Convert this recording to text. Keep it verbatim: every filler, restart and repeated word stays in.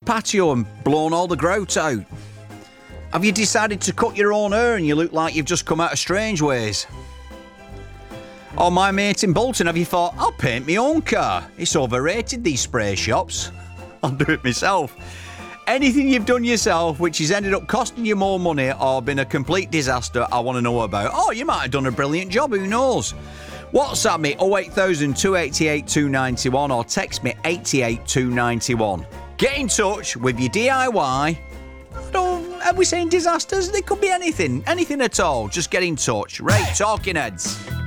patio and blown all the grout out? Have you decided to cut your own hair and you look like you've just come out of Strange Ways? Or my mate in Bolton, have you thought, I'll paint my own car? It's overrated, these spray shops. I'll do it myself. Anything you've done yourself which has ended up costing you more money or been a complete disaster, I want to know about. Oh, you might have done a brilliant job, who knows? WhatsApp me oh eight thousand, two eight eight, two nine one or text me eight eight two nine one. Get in touch with your D I Y. I don't, are we saying disasters? They could be anything, anything at all. Just get in touch. Right, Talking Heads.